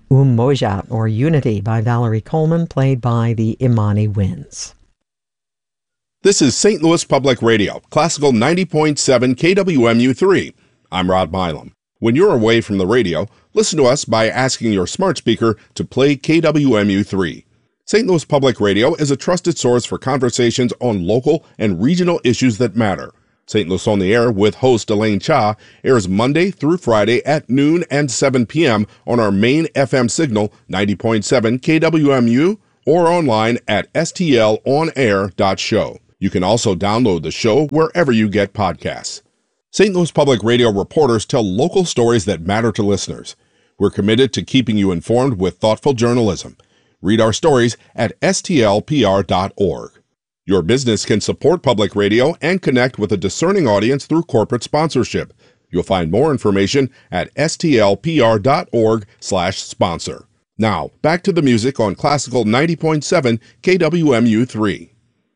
Umoja, or Unity, by Valerie Coleman, played by the Imani Winds. This is St. Louis Public Radio, Classical 90.7 KWMU3. I'm Rod Milam. When you're away from the radio, listen to us by asking your smart speaker to play KWMU3. St. Louis Public Radio is a trusted source for conversations on local and regional issues that matter. St. Louis on the Air with host Elaine Cha airs Monday through Friday at noon and 7 p.m. on our main FM signal 90.7 KWMU or online at stlonair.show. You can also download the show wherever you get podcasts. St. Louis Public Radio reporters tell local stories that matter to listeners. We're committed to keeping you informed with thoughtful journalism. Read our stories at stlpr.org. Your business can support public radio and connect with a discerning audience through corporate sponsorship. You'll find more information at stlpr.org/sponsor. Now, back to the music on Classical 90.7 KWMU3.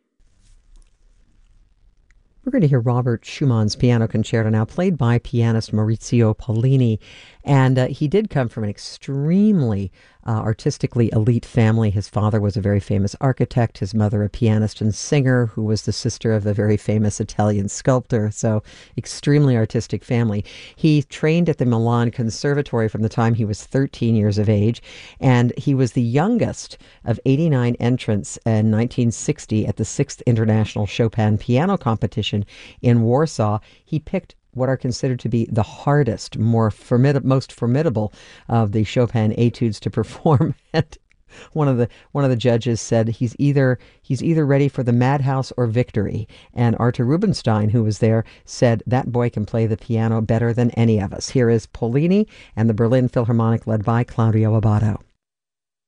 We're going to hear Robert Schumann's Piano Concerto now, played by pianist Maurizio Pollini. And he did come from an extremely artistically elite family. His father was a very famous architect, his mother a pianist and singer who was the sister of a very famous Italian sculptor. So extremely artistic family. He trained at the Milan Conservatory from the time he was 13 years of age, and he was the youngest of 89 entrants in 1960 at the 6th International Chopin Piano Competition in Warsaw. He picked what are considered to be the hardest, most formidable of the Chopin etudes to perform. And one of the judges said he's either ready for the madhouse or victory. And Artur Rubinstein, who was there, said that boy can play the piano better than any of us. Here is Pollini and the Berlin Philharmonic, led by Claudio Abbado.